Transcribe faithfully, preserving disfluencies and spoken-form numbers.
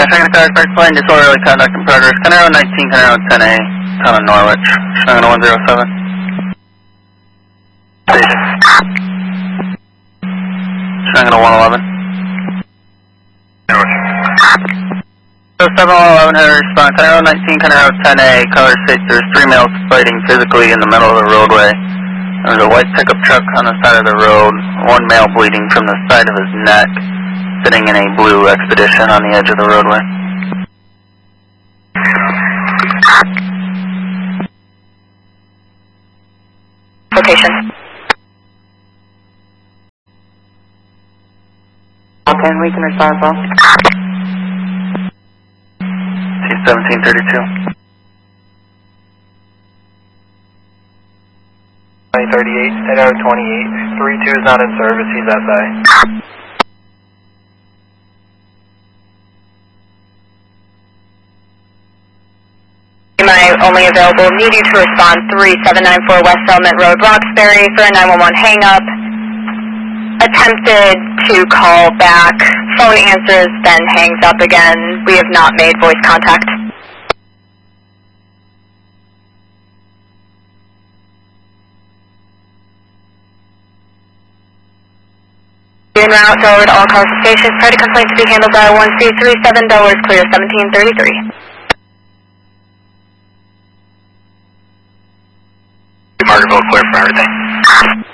second car, first plane, disorderly conduct in progress. Canaro nineteen, Canaro ten A, town of Norwich. Shanghai one zero seven. Station. Shanghai one eleven. seven one eleven, head respond. Canaro nineteen, Canaro ten A, color state. There's three males fighting physically in the middle of the roadway. There's a white pickup truck on the side of the road. One male bleeding from the side of his neck, sitting in a blue Expedition on the edge of the roadway. Location. Okay, we can respond as well. C seventeen thirty-two. twenty thirty-eight, ten out of twenty-eight. three two is not in service, he's S I. My only available, need you to respond three seven nine four West Settlement Road, Roxbury for a nine one one hang-up. Attempted to call back, phone answers, then hangs up again. We have not made voice contact. En route forward all calls to stations. Try to complaint to be handled by one C three seven dollars clear seventeen thirty-three. Margaretville clear for everything.